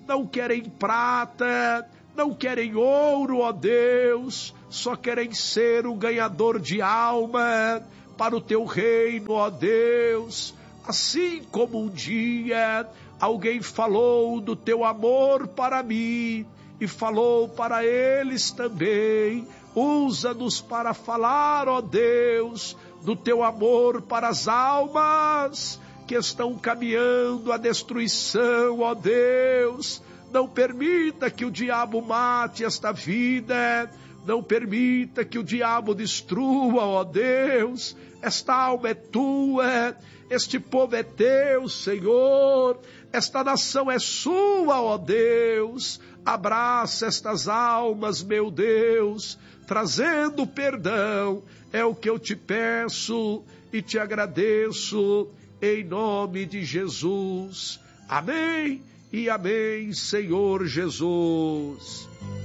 não querem prata, não querem ouro, ó Deus, só querem ser um ganhador de alma para o teu reino, ó Deus. Assim como um dia alguém falou do teu amor para mim e falou para eles também, usa-nos para falar, ó Deus, do teu amor para as almas que estão caminhando à destruição, ó Deus. Não permita que o diabo mate esta vida, não permita que o diabo destrua, ó Deus. Esta alma é tua, este povo é teu, Senhor, esta nação é sua, ó Deus. Abraça estas almas, meu Deus, trazendo perdão, é o que eu te peço e te agradeço, em nome de Jesus. Amém e amém, Senhor Jesus.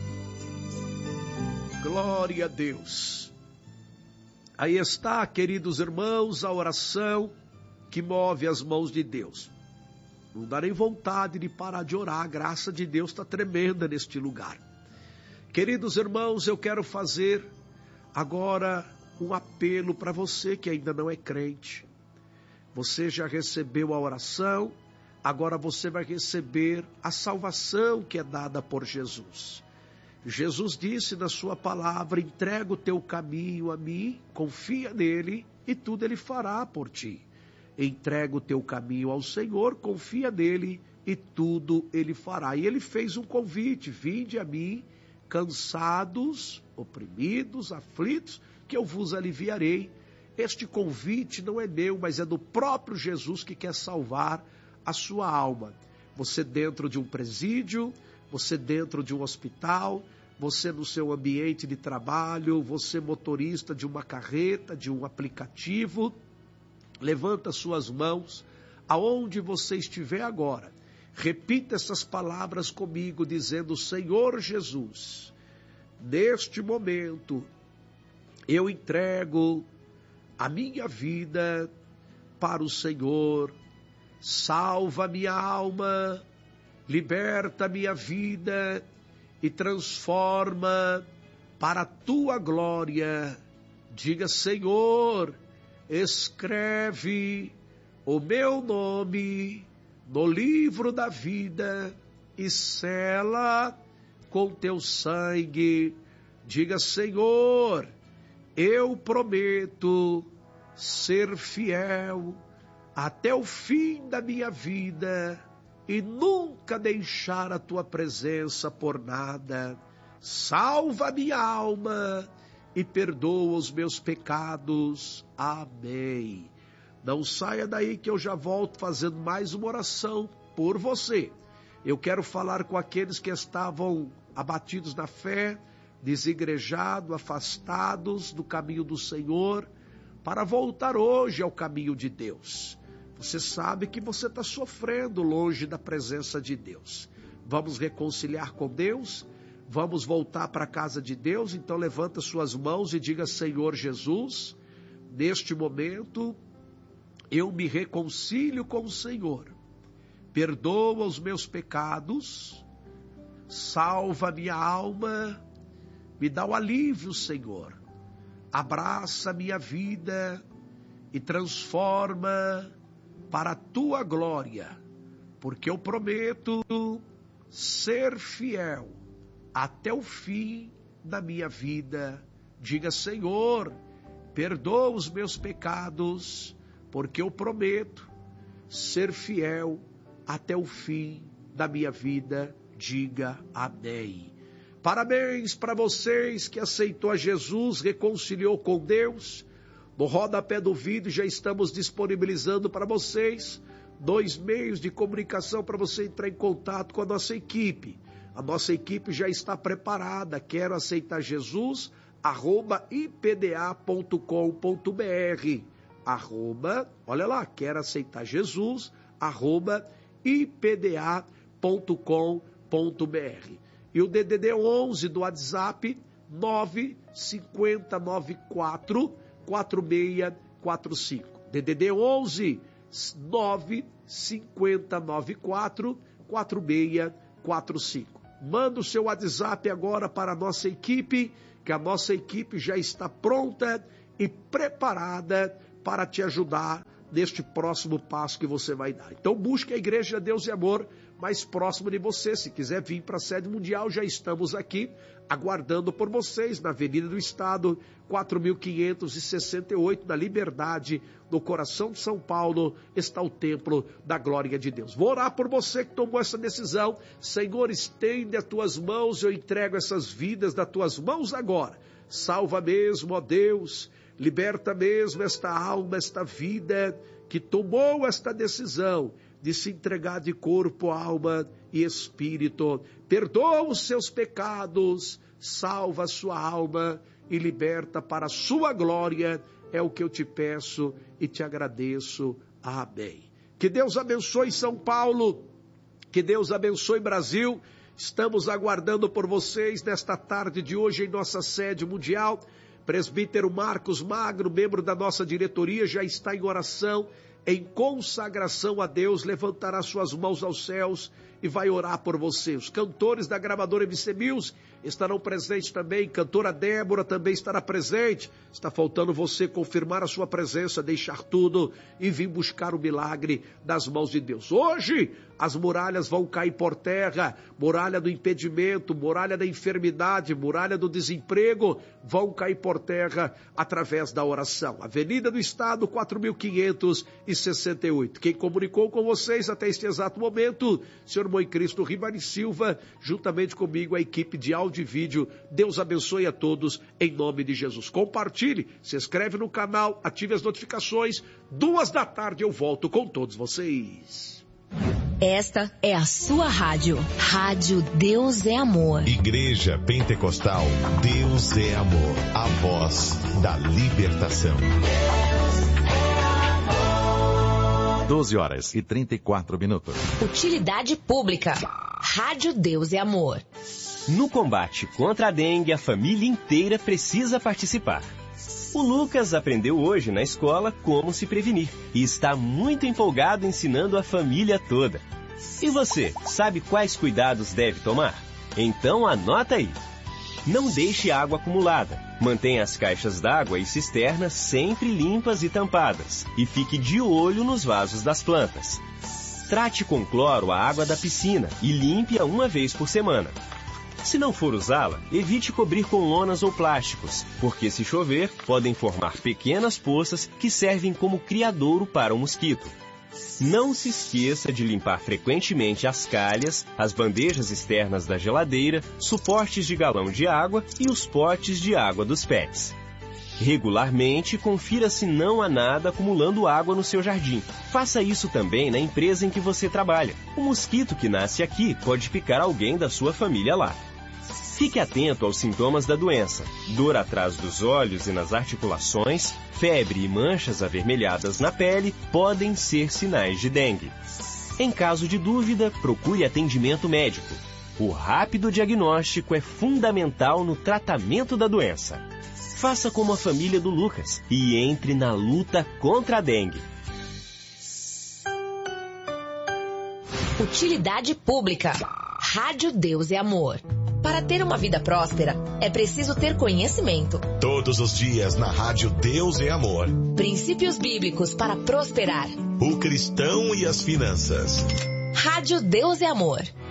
Glória a Deus. Aí está, queridos irmãos, a oração que move as mãos de Deus. Não dá nem vontade de parar de orar, a graça de Deus está tremenda neste lugar. Queridos irmãos, eu quero fazer agora um apelo para você que ainda não é crente. Você já recebeu a oração, agora você vai receber a salvação que é dada por Jesus. Jesus disse na sua palavra, entrega o teu caminho a mim, confia nele e tudo ele fará por ti. Entrega o teu caminho ao Senhor, confia nele e tudo ele fará. E ele fez um convite, vinde a mim, cansados, oprimidos, aflitos, que eu vos aliviarei. Este convite não é meu, mas é do próprio Jesus que quer salvar a sua alma. Você dentro de um presídio, você dentro de um hospital, você no seu ambiente de trabalho, você motorista de uma carreta, de um aplicativo, levanta suas mãos, aonde você estiver agora, repita essas palavras comigo, dizendo, Senhor Jesus, neste momento, eu entrego a minha vida para o Senhor, salva minha alma, liberta minha vida e transforma para a tua glória. Diga, Senhor, escreve o meu nome no livro da vida e sela com teu sangue. Diga, Senhor, eu prometo ser fiel até o fim da minha vida e nunca deixar a tua presença por nada. Salva minha alma e perdoa os meus pecados. Amém. Não saia daí que eu já volto fazendo mais uma oração por você. Eu quero falar com aqueles que estavam abatidos na fé, desigrejados, afastados do caminho do Senhor, para voltar hoje ao caminho de Deus. Você sabe que você está sofrendo longe da presença de Deus. Vamos reconciliar com Deus? Vamos voltar para a casa de Deus? Então levanta suas mãos e diga, Senhor Jesus, neste momento eu me reconcilio com o Senhor. Perdoa os meus pecados, salva minha alma, me dá o alívio, Senhor. Abraça minha vida e transforma para a tua glória, porque eu prometo ser fiel até o fim da minha vida. Diga, Senhor, perdoa os meus pecados, porque eu prometo ser fiel até o fim da minha vida. Diga amém. Parabéns para vocês que aceitou a Jesus, reconciliou com Deus. No rodapé do vídeo já estamos disponibilizando para vocês 2 meios de comunicação para você entrar em contato com a nossa equipe. A nossa equipe já está preparada. Quero aceitar Jesus, @ipda.com.br. Olha lá, quero aceitar Jesus, @ipda.com.br. E o DDD 11 do WhatsApp, 95094 4645. DDD 11 95094 4645. 45. Manda o seu WhatsApp agora para a nossa equipe, que a nossa equipe já está pronta e preparada para te ajudar neste próximo passo que você vai dar. Então busque a Igreja Deus e Amor mais próximo de você. Se quiser vir para a sede mundial, já estamos aqui aguardando por vocês na Avenida do Estado, 4568, na Liberdade, no coração de São Paulo, está o Templo da Glória de Deus. Vou orar por você que tomou essa decisão. Senhor, estende as tuas mãos, eu entrego essas vidas das tuas mãos agora. Salva mesmo, ó Deus, liberta mesmo esta alma, esta vida que tomou esta decisão de se entregar de corpo, alma e espírito. Perdoa os seus pecados, salva a sua alma e liberta para a sua glória. É o que eu te peço e te agradeço. Amém. Que Deus abençoe São Paulo, que Deus abençoe Brasil. Estamos aguardando por vocês nesta tarde de hoje em nossa sede mundial. Presbítero Marcos Magro, membro da nossa diretoria, já está em oração, em consagração a Deus, levantará suas mãos aos céus e vai orar por você. Os cantores da gravadora MC Music estarão presentes também, cantora Débora também estará presente. Está faltando você confirmar a sua presença, deixar tudo e vir buscar o milagre das mãos de Deus. Hoje as muralhas vão cair por terra, muralha do impedimento, muralha da enfermidade, muralha do desemprego, vão cair por terra através da oração. Avenida do Estado, 4568. Quem comunicou com vocês até este exato momento, Senhor Mãe Cristo Ribari Silva, juntamente comigo a equipe de áudio e vídeo. Deus abençoe a todos em nome de Jesus. Compartilhe, se inscreve no canal, ative as notificações. 14h eu volto com todos vocês. Esta é a sua rádio. Rádio Deus é Amor. Igreja Pentecostal Deus é Amor. A voz da libertação. 12h34. Utilidade pública. Rádio Deus é Amor. No combate contra a dengue, a família inteira precisa participar. O Lucas aprendeu hoje na escola como se prevenir e está muito empolgado ensinando a família toda. E você, sabe quais cuidados deve tomar? Então anota aí. Não deixe água acumulada. Mantenha as caixas d'água e cisternas sempre limpas e tampadas. E fique de olho nos vasos das plantas. Trate com cloro a água da piscina e limpe-a uma vez por semana. Se não for usá-la, evite cobrir com lonas ou plásticos, porque se chover, podem formar pequenas poças que servem como criadouro para o mosquito. Não se esqueça de limpar frequentemente as calhas, as bandejas externas da geladeira, suportes de galão de água e os potes de água dos pets. Regularmente, confira se não há nada acumulando água no seu jardim. Faça isso também na empresa em que você trabalha. O mosquito que nasce aqui pode picar alguém da sua família lá. Fique atento aos sintomas da doença. Dor atrás dos olhos e nas articulações, febre e manchas avermelhadas na pele podem ser sinais de dengue. Em caso de dúvida, procure atendimento médico. O rápido diagnóstico é fundamental no tratamento da doença. Faça como a família do Lucas e entre na luta contra a dengue. Utilidade pública. Rádio Deus é Amor. Para ter uma vida próspera, é preciso ter conhecimento. Todos os dias na Rádio Deus é Amor. Princípios bíblicos para prosperar. O cristão e as finanças. Rádio Deus é Amor.